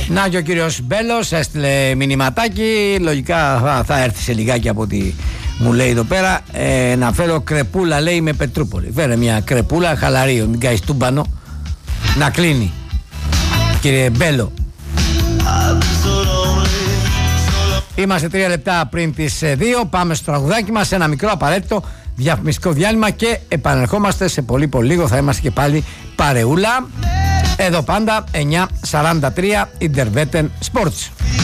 Να και ο κύριος Μπέλος έστειλε μηνυματάκι. Λογικά θα έρθει σε λιγάκι από ό,τι μου λέει εδώ πέρα. Να φέρω κρεπούλα, λέει, με Πετρούπολη. Φέρε μια κρεπούλα χαλαρή, μην κάνεις τούμπανο. Να κλείνει, κύριε Μπέλο. Είμαστε 3 λεπτά πριν τις 2. Πάμε στο τραγουδάκι μας, ένα μικρό απαραίτητο διαφημιστικό διάλειμμα και επανερχόμαστε σε πολύ λίγο. Θα είμαστε και πάλι παρεούλα. Εδώ πάντα 9:43 Interveten Sports.